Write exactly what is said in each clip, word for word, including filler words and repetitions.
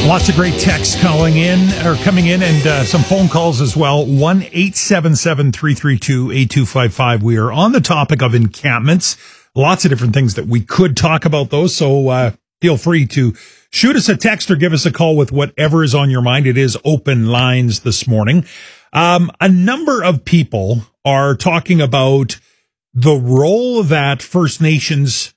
Lots of great texts calling in or coming in and uh, some phone calls as well. one eight seven seven, three three two, eight two five five. We are on the topic of encampments. Lots of different things that we could talk about those. So uh, feel free to shoot us a text or give us a call with whatever is on your mind. It is open lines this morning. Um, a number of people are talking about the role that First Nations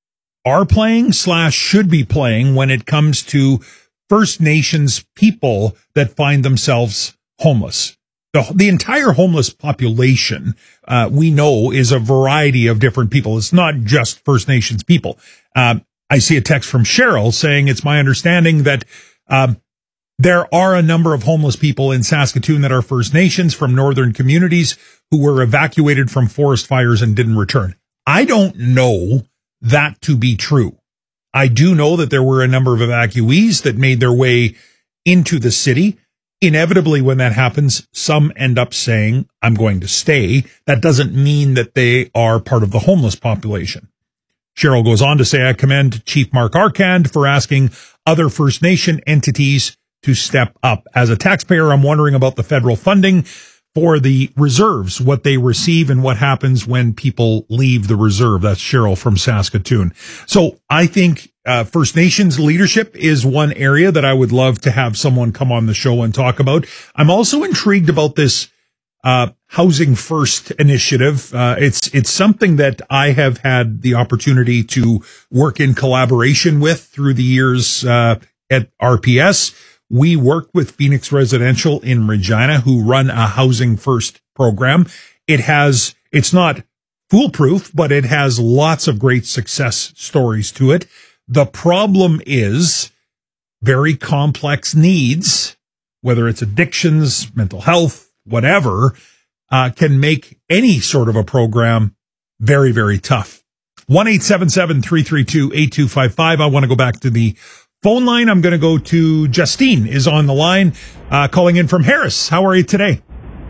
are playing slash should be playing when it comes to First Nations people that find themselves homeless. The, the entire homeless population, uh, we know, is a variety of different people. It's not just First Nations people. Um, I see a text from Cheryl saying it's my understanding that um, there are a number of homeless people in Saskatoon that are First Nations from northern communities who were evacuated from forest fires and didn't return. I don't know that to be true. I do know that there were a number of evacuees that made their way into the city. Inevitably, when that happens, some end up saying, I'm going to stay. That doesn't mean that they are part of the homeless population. Cheryl goes on to say, I commend Chief Mark Arcand for asking other First Nation entities to step up. As a taxpayer, I'm wondering about the federal funding for the reserves, what they receive and what happens when people leave the reserve. That's Cheryl from Saskatoon. So I think uh, First Nations leadership is one area that I would love to have someone come on the show and talk about. I'm also intrigued about this uh, Housing First initiative. Uh, it's it's something that I have had the opportunity to work in collaboration with through the years uh, at R P S. We work with Phoenix Residential in Regina, who run a Housing First program. It has, it's not foolproof, but it has lots of great success stories to it. The problem is very complex needs, whether it's addictions, mental health, whatever, uh, can make any sort of a program very, very tough. one eight seven seven, three three two, eight two five five. I want to go back to the phone line. I'm going to go to Justine is on the line, uh, calling in from Harris. How are you today?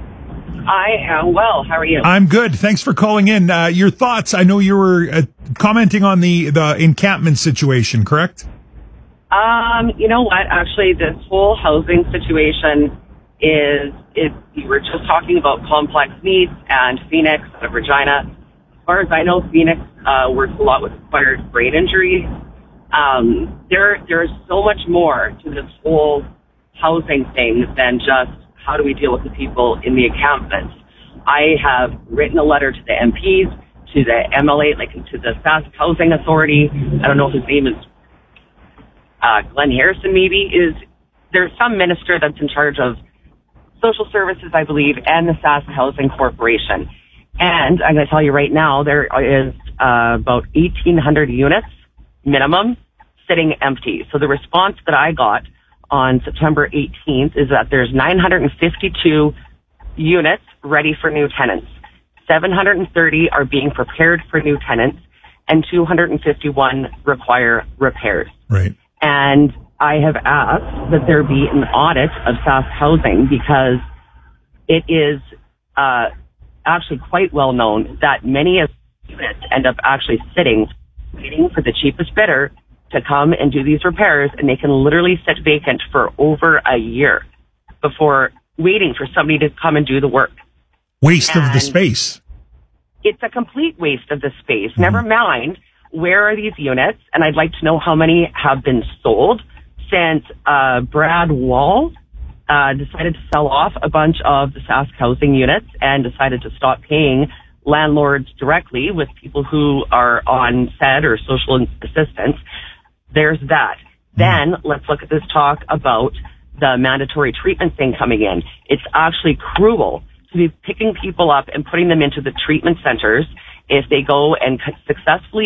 I am well. How are you? I'm good. Thanks for calling in. Uh, your thoughts? I know you were uh, commenting on the, the encampment situation, correct? Um, you know what? Actually, this whole housing situation is, it, you were just talking about complex needs and Phoenix and Regina. As far as I know, Phoenix uh, works a lot with acquired brain injuries. Um, there, there's so much more to this whole housing thing than just how do we deal with the people in the encampments. I have written a letter to the M Ps, to the M L A, like to the Sask Housing Authority. I don't know if his name is uh, Glenn Harrison, maybe. Is there's some minister that's in charge of social services, I believe, and the Sask Housing Corporation. And I'm going to tell you right now, there is uh, about eighteen hundred units minimum sitting empty. So the response that I got on September eighteenth is that there's nine hundred fifty-two units ready for new tenants. seven hundred thirty are being prepared for new tenants, and two hundred fifty-one require repairs. Right. And I have asked that there be an audit of Sask Housing because it is uh, actually quite well known that many of the units end up actually sitting waiting for the cheapest bidder to come and do these repairs, and they can literally sit vacant for over a year before waiting for somebody to come and do the work. Waste and of the space. It's a complete waste of the space. Mm-hmm. Never mind, where are these units? And I'd like to know how many have been sold since uh, Brad Wall uh, decided to sell off a bunch of the Sask Housing units and decided to stop paying landlords directly with people who are on S E D or social assistance. There's that. Then let's look at this talk about the mandatory treatment thing coming in. It's actually cruel to be picking people up and putting them into the treatment centers if they go and successfully